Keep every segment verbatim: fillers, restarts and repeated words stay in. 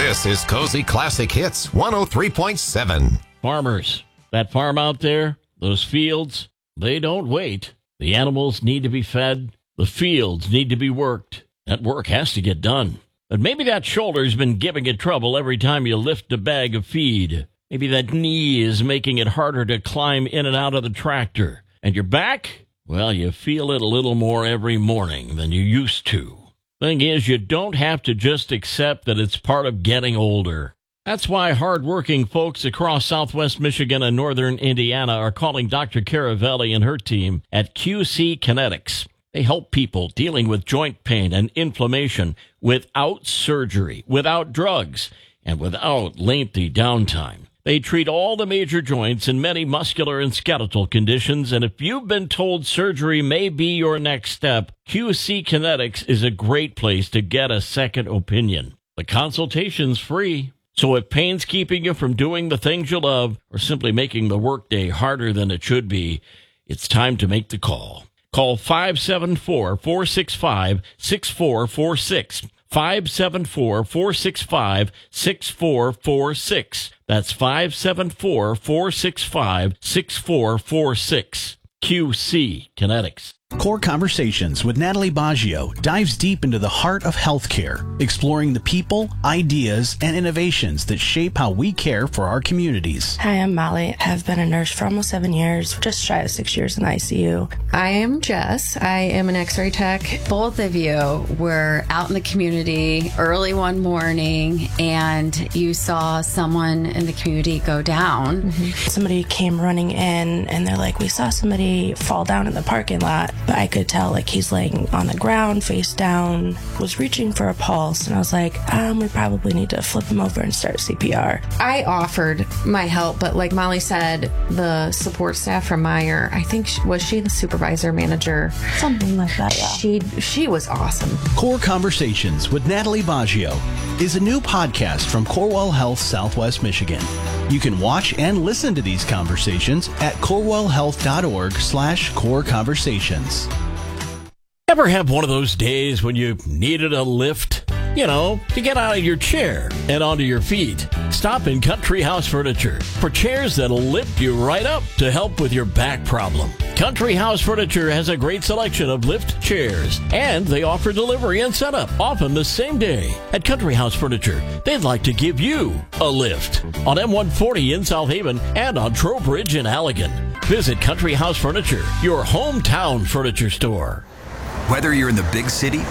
This is Cozy Classic Hits one oh three point seven. Farmers, that farm out there, those fields, they don't wait. The animals need to be fed. The fields need to be worked. That work has to get done. But maybe that shoulder's been giving you trouble every time you lift a bag of feed. Maybe that knee is making it harder to climb in and out of the tractor. And your back? Well, you feel it a little more every morning than you used to. Thing is, you don't have to just accept that it's part of getting older. That's why hardworking folks across southwest Michigan and northern Indiana are calling Doctor Caravelli and her team at Q C Kinetics. They help people dealing with joint pain and inflammation without surgery, without drugs, and without lengthy downtime. They treat all the major joints and many muscular and skeletal conditions, and if you've been told surgery may be your next step, Q C Kinetics is a great place to get a second opinion. The consultation's free, so if pain's keeping you from doing the things you love or simply making the workday harder than it should be, it's time to make the call. Call five seven four, four six five, six four four six. five seven four, four six five, six four four six. That's five seven four, four six five, six four four six. Q C Kinetics. Core Conversations with Natalie Baggio dives deep into the heart of healthcare, exploring the people, ideas, and innovations that shape how we care for our communities. Hi, I'm Molly. I've been a nurse for almost seven years, just shy of six years in I C U. I am Jess. I am an X-ray tech. Both of you were out in the community early one morning, and you saw someone in the community go down. Mm-hmm. Somebody came running in, and they're like, we saw somebody fall down in the parking lot. But I could tell, like, he's laying on the ground, face down, was reaching for a pulse. And I was like, um, we probably need to flip him over and start C P R. I offered my help, but like Molly said, the support staff from Meyer, I think, she, was she the supervisor, manager? Something like that, yeah. She, she was awesome. Core Conversations with Natalie Baggio is a new podcast from Corewell Health Southwest Michigan. You can watch and listen to these conversations at corewellhealth.org slash core conversations. Ever have one of those days when you needed a lift? You know, to get out of your chair and onto your feet. Stop in Country House Furniture for chairs that'll lift you right up to help with your back problem. Country House Furniture has a great selection of lift chairs, and they offer delivery and setup, often the same day. At Country House Furniture, they'd like to give you a lift on M one forty in South Haven and on Trowbridge in Allegan. Visit Country House Furniture, your hometown furniture store. Whether you're in the big city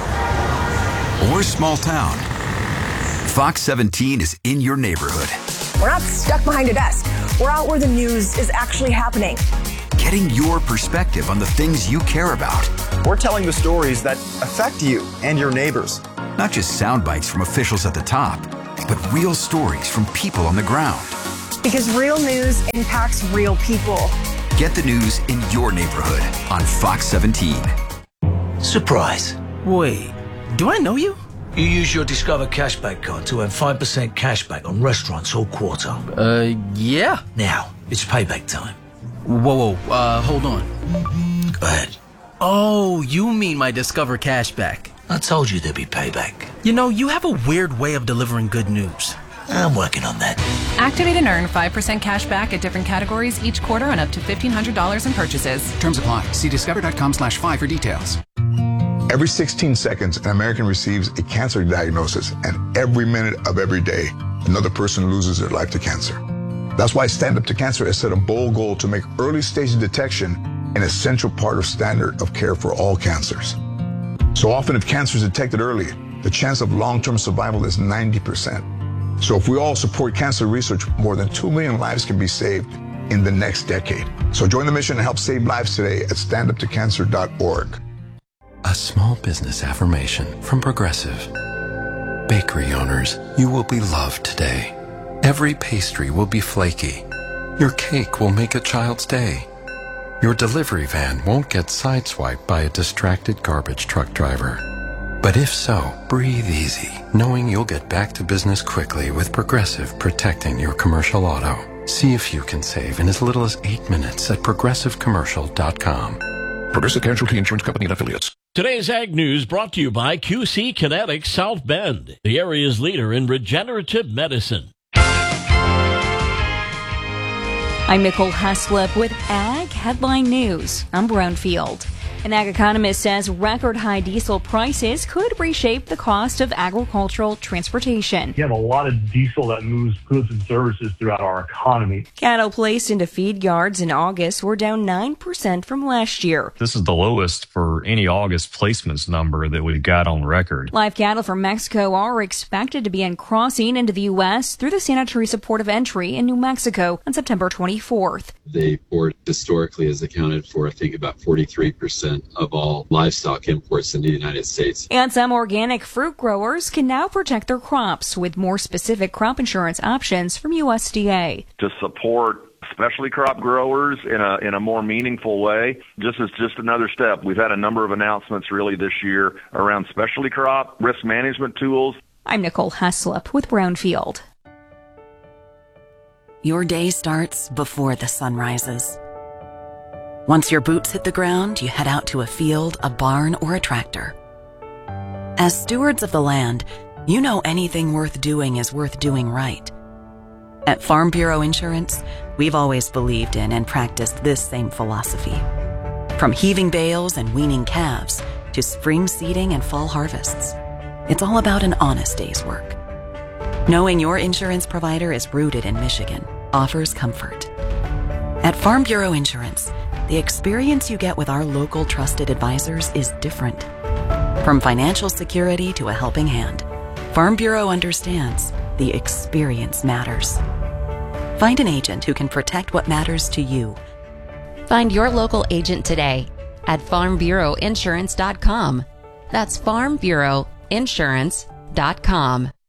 or small town, Fox seventeen is in your neighborhood. We're not stuck behind a desk. We're out where the news is actually happening. Getting your perspective on the things you care about. We're telling the stories that affect you and your neighbors. Not just sound bites from officials at the top, but real stories from people on the ground. Because real news impacts real people. Get the news in your neighborhood on Fox seventeen. Surprise. Wait, do I know you? You use your Discover Cashback card to earn five percent cashback on restaurants all quarter. Uh, yeah. Now, it's payback time. Whoa, whoa, uh, hold on. Go ahead. Oh, you mean my Discover Cashback. I told you there'd be payback. You know, you have a weird way of delivering good news. I'm working on that. Activate and earn five percent cash back at different categories each quarter on up to fifteen hundred dollars in purchases. Terms apply. See discover.com slash five for details. Every sixteen seconds, an American receives a cancer diagnosis, and every minute of every day, another person loses their life to cancer. That's why Stand Up to Cancer has set a bold goal to make early stage detection an essential part of standard of care for all cancers. So often, if cancer is detected early, the chance of long-term survival is ninety percent. So if we all support cancer research, more than two million lives can be saved in the next decade. So join the mission and help save lives today at stand up to cancer dot org. A small business affirmation from Progressive. Bakery owners, you will be loved today. Every pastry will be flaky. Your cake will make a child's day. Your delivery van won't get sideswiped by a distracted garbage truck driver. But if so, breathe easy, knowing you'll get back to business quickly with Progressive protecting your commercial auto. See if you can save in as little as eight minutes at progressive commercial dot com. Progressive Casualty Insurance Company and Affiliates. Today's Ag News brought to you by Q C Kinetics South Bend, the area's leader in regenerative medicine. I'm Nicole Heslop with Ag Headline News. I'm Brownfield. An ag economist says record high diesel prices could reshape the cost of agricultural transportation. You have a lot of diesel that moves goods and services throughout our economy. Cattle placed into feed yards in August were down nine percent from last year. This is the lowest for any August placements number that we've got on record. Live cattle from Mexico are expected to begin crossing into the U S through the Santa Teresa Port of Entry in New Mexico on September twenty-fourth. The port historically has accounted for, I think, about forty-three percent of all livestock imports into the United States. And some organic fruit growers can now protect their crops with more specific crop insurance options from U S D A. To support specialty crop growers in a in a more meaningful way. This is just another step. We've had a number of announcements really this year around specialty crop risk management tools. I'm Nicole Heslop with Brownfield. Your day starts before the sun rises. Once your boots hit the ground, you head out to a field, a barn, or a tractor. As stewards of the land, you know anything worth doing is worth doing right. At Farm Bureau Insurance, we've always believed in and practiced this same philosophy. From heaving bales and weaning calves to spring seeding and fall harvests, it's all about an honest day's work. Knowing your insurance provider is rooted in Michigan offers comfort. At Farm Bureau Insurance, the experience you get with our local trusted advisors is different. From financial security to a helping hand, Farm Bureau understands the experience matters. Find an agent who can protect what matters to you. Find your local agent today at farm bureau insurance dot com. That's farm bureau insurance dot com.